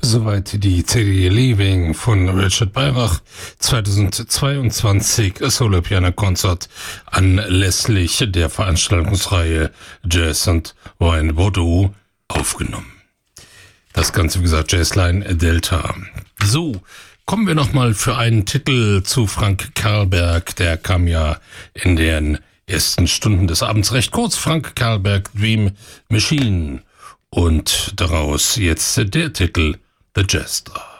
Soweit die CD Leaving von Richard Beirach 2022 Solo Piano Konzert anlässlich der Veranstaltungsreihe Jazz und Wine Bordeaux aufgenommen. Das Ganze, wie gesagt, Jazzline Delta. So, kommen wir nochmal für einen Titel zu Frank Karlberg. Der kam ja in den ersten Stunden des Abends recht kurz. Frank Karlberg, Dream Machine. Und daraus jetzt der Titel The Jester.